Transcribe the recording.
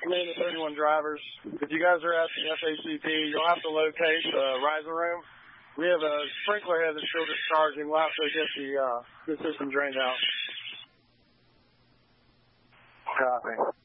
Command to 31 drivers. If you guys are at the FACP, you'll have to locate the riser room. We have a sprinkler head that's still discharging. We'll have to get the system drained out. Copy.